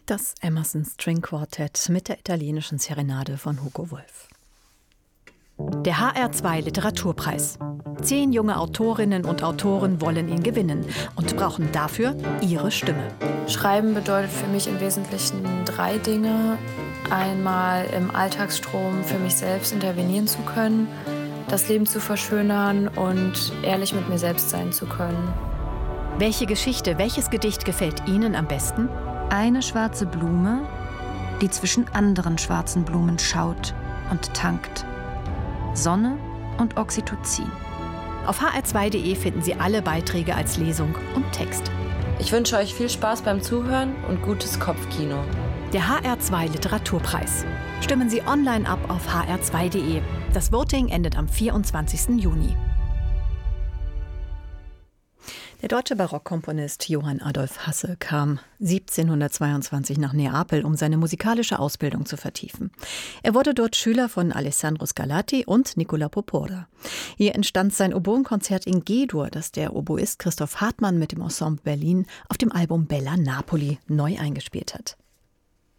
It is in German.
Das Emerson String Quartett mit der italienischen Serenade von Hugo Wolf. Der HR2 Literaturpreis. 10 junge Autorinnen und Autoren wollen ihn gewinnen und brauchen dafür ihre Stimme. Schreiben bedeutet für mich im Wesentlichen 3 Dinge. Einmal im Alltagsstrom für mich selbst intervenieren zu können, das Leben zu verschönern und ehrlich mit mir selbst sein zu können. Welche Geschichte, welches Gedicht gefällt Ihnen am besten? Eine schwarze Blume, die zwischen anderen schwarzen Blumen schaut und tankt. Sonne und Oxytocin. Auf hr2.de finden Sie alle Beiträge als Lesung und Text. Ich wünsche euch viel Spaß beim Zuhören und gutes Kopfkino. Der HR2 Literaturpreis. Stimmen Sie online ab auf hr2.de. Das Voting endet am 24. Juni. Der deutsche Barockkomponist Johann Adolf Hasse kam 1722 nach Neapel, um seine musikalische Ausbildung zu vertiefen. Er wurde dort Schüler von Alessandro Scarlatti und Nicola Porpora. Hier entstand sein Oboenkonzert in G-Dur, das der Oboist Christoph Hartmann mit dem Ensemble Berlin auf dem Album Bella Napoli neu eingespielt hat.